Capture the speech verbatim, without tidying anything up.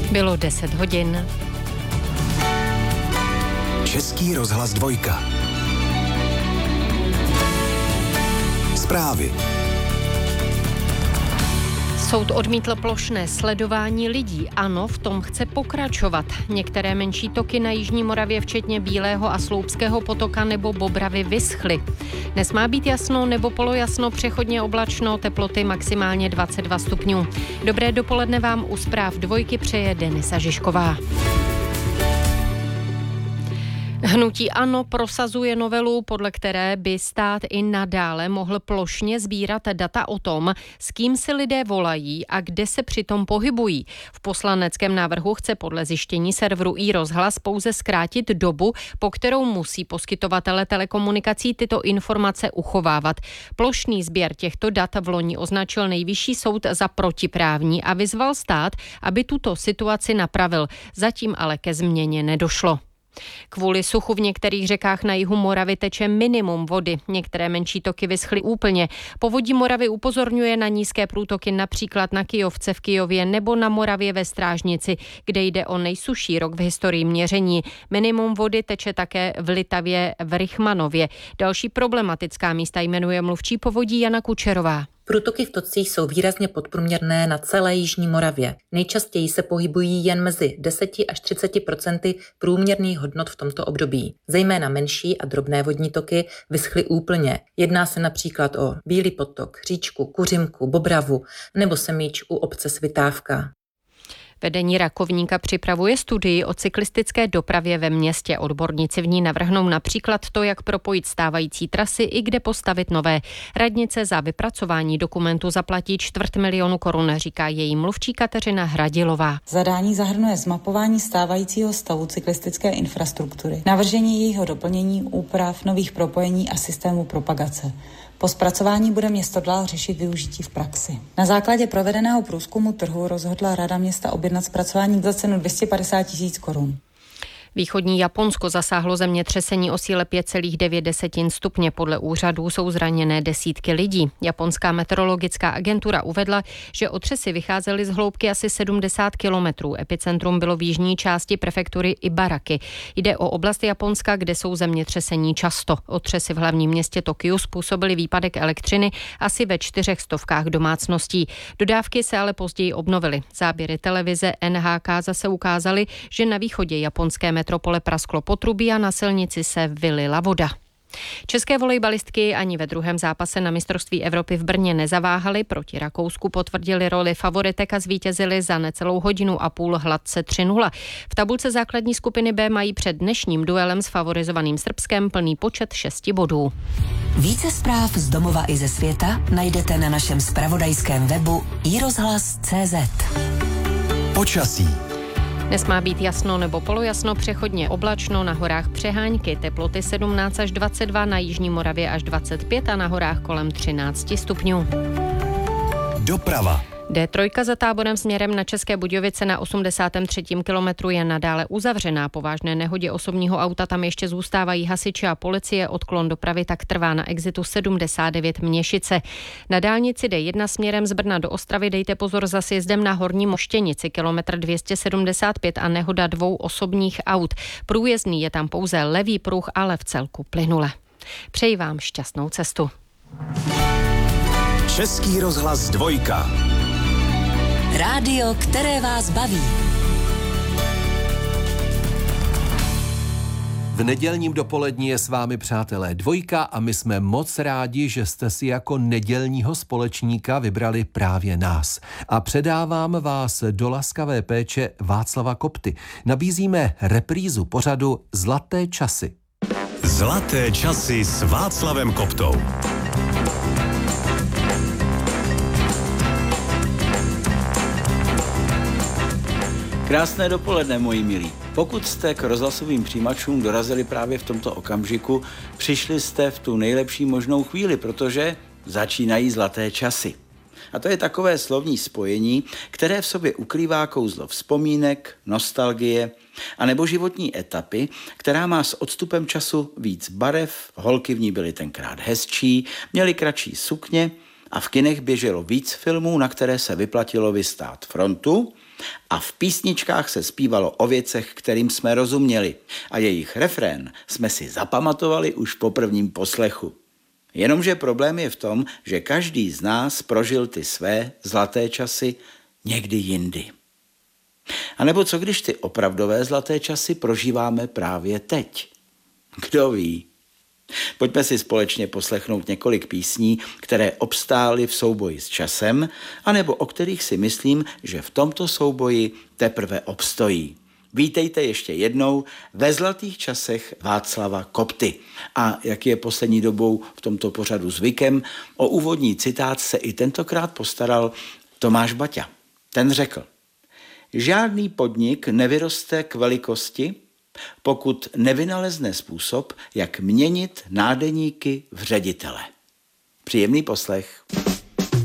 Bylo deset hodin. Český rozhlas dvojka. Zprávy. Soud odmítl plošné sledování lidí. ANO v tom chce pokračovat. Některé menší toky na jižní Moravě, včetně Bílého a Sloupského potoka nebo Bobravy, vyschly. Dnes má být jasno nebo polojasno, přechodně oblačno, teploty maximálně dvacet dva stupňů. Dobré dopoledne vám u zpráv dvojky přeje Denisa Žižková. Hnutí ANO prosazuje novelu, podle které by stát i nadále mohl plošně sbírat data o tom, s kým si lidé volají a kde se přitom pohybují. V poslaneckém návrhu chce podle zjištění serveru iRozhlas pouze zkrátit dobu, po kterou musí poskytovatele telekomunikací tyto informace uchovávat. Plošný sběr těchto dat vloni označil Nejvyšší soud za protiprávní a vyzval stát, aby tuto situaci napravil. Zatím ale ke změně nedošlo. Kvůli suchu v některých řekách na jihu Moravy teče minimum vody. Některé menší toky vyschly úplně. Povodí Moravy upozorňuje na nízké průtoky například na Kyjovce v Kyjově nebo na Moravě ve Strážnici, kde jde o nejsušší rok v historii měření. Minimum vody teče také v Litavě v Rychmanově. Další problematická místa jmenuje mluvčí povodí Jana Kučerová. Průtoky v tocích jsou výrazně podprůměrné na celé jižní Moravě. Nejčastěji se pohybují jen mezi deset až třicet procenty průměrných hodnot v tomto období. Zejména menší a drobné vodní toky vyschly úplně. Jedná se například o Bílý potok, říčku Kuřimku, Bobravu nebo Semíč u obce Svitávka. Vedení Rakovníka připravuje studii o cyklistické dopravě ve městě. Odborníci v ní navrhnou například to, jak propojit stávající trasy i kde postavit nové. Radnice za vypracování dokumentu zaplatí čtvrt milionu korun, říká její mluvčí Kateřina Hradilová. Zadání zahrnuje zmapování stávajícího stavu cyklistické infrastruktury, navržení jejího doplnění, úprav, nových propojení a systému propagace. Po zpracování bude město dál řešit využití v praxi. Na základě provedeného průzkumu trhu rozhodla Rada města objednat zpracování za cenu dvě stě padesát tisíc korun. Východní Japonsko zasáhlo zemětřesení o síle pět celá devět stupně. Podle úřadů jsou zraněné desítky lidí. Japonská meteorologická agentura uvedla, že otřesy vycházely z hloubky asi sedmdesát kilometrů. Epicentrum bylo v jižní části prefektury Ibaraki. Jde o oblast Japonska, kde jsou zemětřesení často. Otřesy v hlavním městě Tokiu způsobily výpadek elektřiny asi ve čtyřech stovkách domácností. Dodávky se ale později obnovily. Záběry televize N H K zase ukázaly, že na východě japonské metropole prasklo potrubí a na silnici se vylila voda. České volejbalistky ani ve druhém zápase na mistrovství Evropy v Brně nezaváhaly. Proti Rakousku potvrdili roli favoritek a zvítězili za necelou hodinu a půl hladce tři nula. V tabulce základní skupiny B mají před dnešním duelem s favorizovaným Srbskem plný počet šesti bodů. Více zpráv z domova i ze světa najdete na našem zpravodajském webu i rozhlas tečka cé zet. Počasí. Dnes má být jasno nebo polojasno, přechodně oblačno, na horách přehánky, teploty sedmnáct až dvacet dva, na jižní Moravě až dvacet pět a na horách kolem třináct stupňů. Doprava. D tři za Táborem směrem na České Budějovice na osmdesátém třetím kilometru je nadále uzavřená. Po vážné nehodě osobního auta tam ještě zůstávají hasiči a policie. Odklon dopravy tak trvá na exitu sedmdesát devět Měšice. Na dálnici D jedna směrem z Brna do Ostravy dejte pozor za sjezdem na Horní Moštěnici, kilometr dvě stě sedmdesát pět a nehoda dvou osobních aut. Průjezdný je tam pouze levý pruh, ale v celku plynule. Přeji vám šťastnou cestu. Český rozhlas dvojka. Rádio, které vás baví. V nedělním dopolední je s vámi, přátelé, dvojka a my jsme moc rádi, že jste si jako nedělního společníka vybrali právě nás. A předávám vás do laskavé péče Václava Kopty. Nabízíme reprízu pořadu Zlaté časy. Zlaté časy s Václavem Koptou. Krásné dopoledne, moji milí. Pokud jste k rozhlasovým přijímačům dorazili právě v tomto okamžiku, přišli jste v tu nejlepší možnou chvíli, protože začínají zlaté časy. A to je takové slovní spojení, které v sobě ukrývá kouzlo vzpomínek, nostalgie anebo životní etapy, která má s odstupem času víc barev, holky v ní byly tenkrát hezčí, měly kratší sukně a v kinech běželo víc filmů, na které se vyplatilo vystát frontu, a v písničkách se zpívalo o věcech, kterým jsme rozuměli, a jejich refrén jsme si zapamatovali už po prvním poslechu. Jenomže problém je v tom, že každý z nás prožil ty své zlaté časy někdy jindy. A nebo co když ty opravdové zlaté časy prožíváme právě teď? Kdo ví? Pojďme si společně poslechnout několik písní, které obstály v souboji s časem, anebo o kterých si myslím, že v tomto souboji teprve obstojí. Vítejte ještě jednou ve zlatých časech Václava Kopty. A jak je poslední dobou v tomto pořadu zvykem, o úvodní citát se i tentokrát postaral Tomáš Baťa. Ten řekl: žádný podnik nevyroste k velikosti, pokud nevynalezne způsob, jak měnit nádeníky v ředitele. Příjemný poslech.